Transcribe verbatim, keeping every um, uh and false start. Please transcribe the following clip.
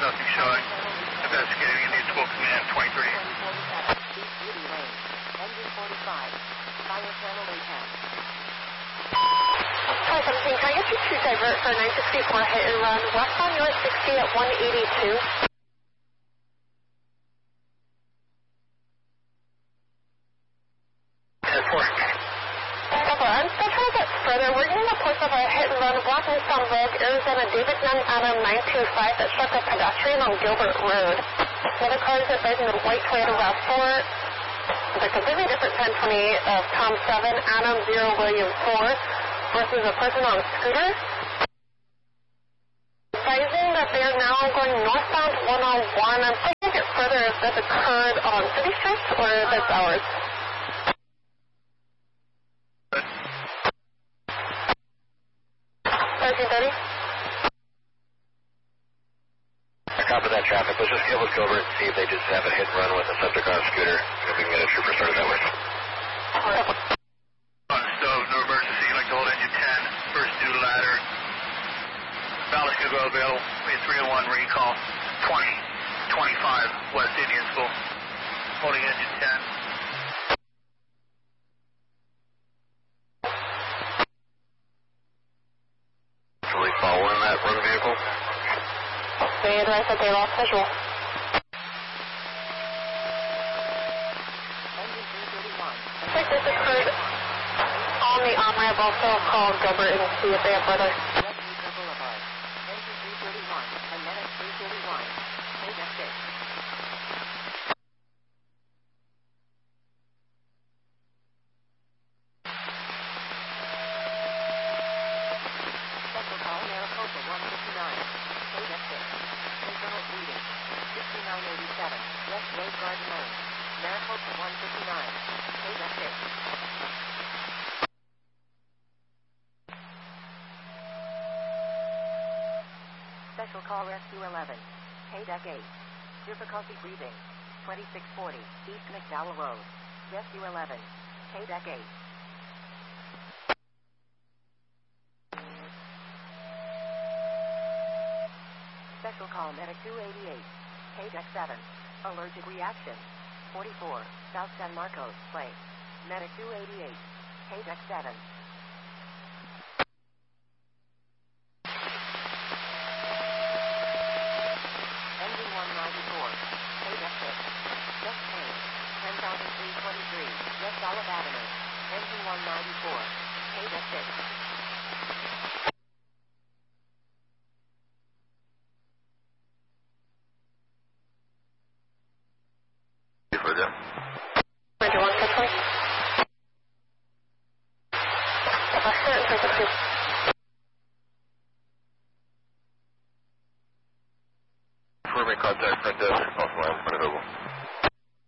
nothing showing. Investigating Indian School Command twenty-three. Engine forty-five. Fire channel A ten. Flight seventeen, can I get you to divert for nine sixty-four hit and run westbound U S sixty at one eighty-two? ten four. I'm still trying to get further. We're getting reports of a hit and run block Nissan Vogue, Arizona David nine Adam nine two five that struck a pedestrian on Gilbert Road. Another car is advising the white Toyota RAV four. It's a completely different ten twenty-eight of Tom seven, Adam zero, William four, versus a person on a scooter. Advising that they are now going northbound one oh one. I'm trying to get further if this occurred on City Street or if it's ours. thirteen thirty. I copy that traffic. Let's just get with Gilbert and see if they just have a hit and run with a subject on a scooter. If we can get a trooper started that way. On stove, no emergency. You'd like to hold engine ten. First due ladder. Ballast can go available. We have three oh one recall. twenty twenty-five West Indian School. Holding engine ten. Actually following that run vehicle. They advise that they lost visual. Engine three thirty-one. Looks like this occurred on the on-ramp. Also call Gilbert and see if they have further. West Newcomb Boulevard. Engine three thirty-one. And Medic three thirty-one. K six. Special call Maricopa one fifty-nine. K six. Internal reading. sixty-nine eighty-seven. West Road Garden Lane. Maricopa one fifty-nine. K six. Special call Rescue eleven. K eight. Difficulty breathing. twenty-six forty. East McDowell Road. Rescue eleven. K eight. Special call Medic two eighty-eight. K seven. Allergic reaction. forty-four. South San Marcos Place. Medic two eighty-eight. K seven. Engine one ninety-four. K six. Just pain. ten thousand three twenty-three. West Olive Avenue. Engine one ninety-four. K six. For them. Ranger one six one. Buster and Circle two. Forming contact front desk, off line, front of Oval.